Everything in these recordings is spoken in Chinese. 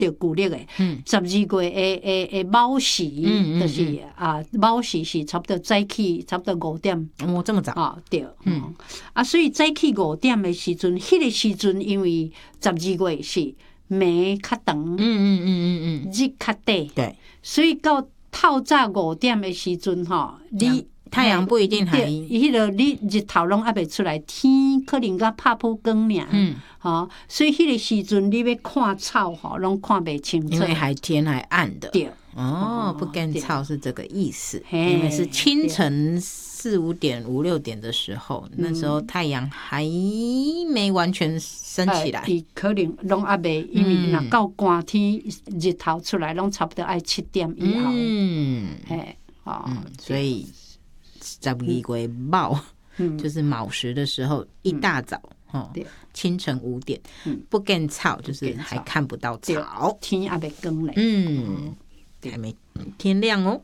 着旧历的12月的卯时，就是卯时是差不多早起差不多5点。 这么早对，所以早起5点的时阵，迄个时阵因为12月是暝较长，日较短， 对， 所以到透早5点的时阵你太阳不一定还， 迄个你日头拢还袂出来，天可能甲拍曝光尔，所以迄个时阵你要看草拢看袂清楚， 因为天还暗的。 对， 不见草是这个意思，因为是清晨4、5点、5、6点的时候，那时候太阳还没完全升起来， 可能拢还袂，因为若到寒天日头出来，拢差不多爱7点以后， 所以12月卯就是卯时的时候，一大早清晨5点，不见草，就是还看不到草， 天还袂光嘞， 还没天亮哦。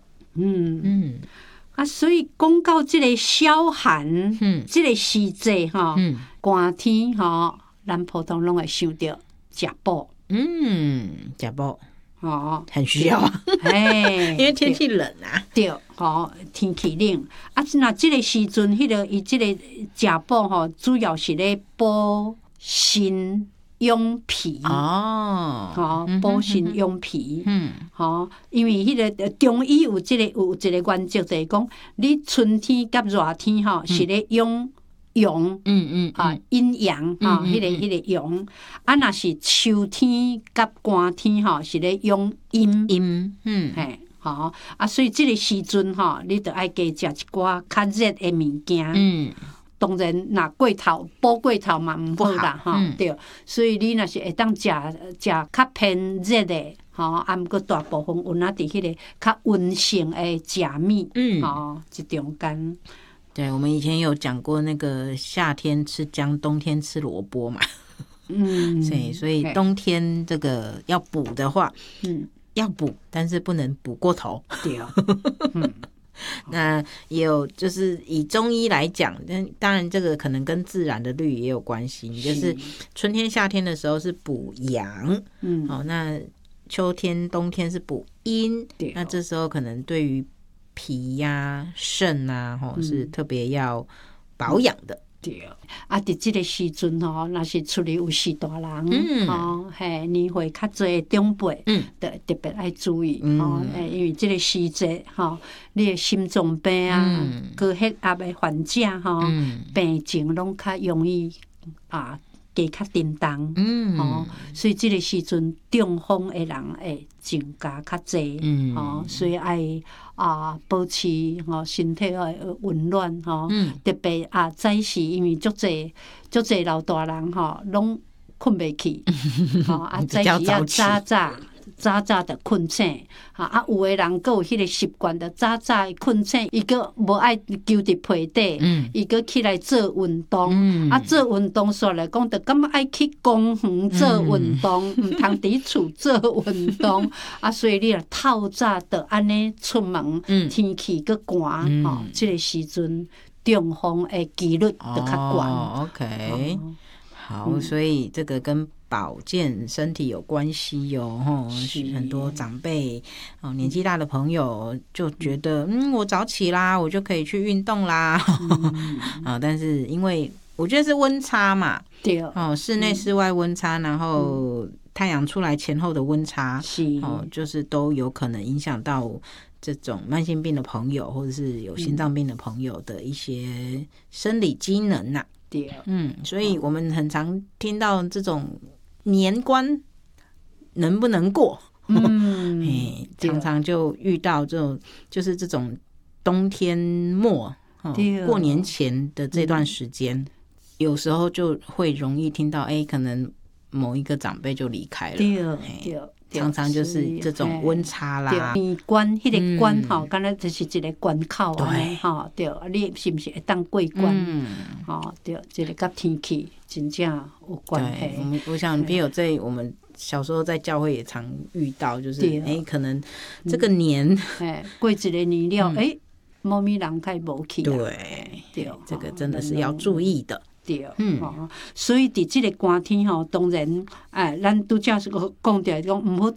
所以讲到这个小寒，这个时节寒天咱普通拢会想到食补， 食补很需要啊，因为天气冷啊。 对，天气冷那这个时阵，伊这个食补主要是咧补肾养脾补肾养脾，因为迄个中医有一个原则，就是讲你春天甲热天是咧养阳，阴阳迄个阳，若是秋天甲寒天是咧养阴，所以这个时阵你就爱加食一寡较热的物件，当然若过头补过头嘛毋好啦，对，所以你若是会当食较偏热的，毋过大部分有哪伫迄个较温性的食物，即中间。 对，我们以前有讲过那个夏天吃姜，冬天吃萝卜嘛，所以冬天这个要补的话，要补，但是不能补过头。 对， 那也有就是以中医来讲，当然这个可能跟自然的律也有关系，就是春天夏天的时候是补阳，那秋天冬天是补阴，那这时候可能对于脾肾是特别要保养的。 对，伫这个时阵若是厝里有四大人，年岁较侪的长辈，就特别爱注意，因为这个时节，你的心脏病高血压的患者，病情拢较容易加较沉重，所以这个时阵中风的人会增加较侪，所以爱保持身体温暖，特别早时，因为足侪老大人拢困袂去，早时要早就困醒，有的人佫有迄个习惯，就早困醒，伊佫无爱揪伫被底，伊佫起来做运动，做运动煞来讲，就感觉爱去公园做运动，毋通伫厝做运动，所以你若透早就安尼出门，天气佫寒，这个时阵中风的几率就较高。 OK， 好，所以这个跟保健身体有关系很多长辈年纪大的朋友就觉得我早起啦，我就可以去运动啦，但是因为我觉得是温差嘛， 对， 室内室外温差，然后太阳出来前后的温差，就是都有可能影响到这种慢性病的朋友或者是有心脏病的朋友的一些生理机能啊。 对， 所以我们很常听到这种年关能不能过，常常就遇到这种就是这种冬天末过年前的这段时间，有时候就会容易听到可能某一个长辈就离开了， 对， 常常就是这种温差啦， 年关迄个关敢若就是一个关口对，你是不是会当过关？对，这个跟天气真正有关系。 我想比有在我们小时候在教会也常遇到，就是可能这个年过一个年了，猫咪人开无去， 对，这个真的是要注意的。 着，所以伫即个寒天吼，当然，咱拄则是讲着讲，毋好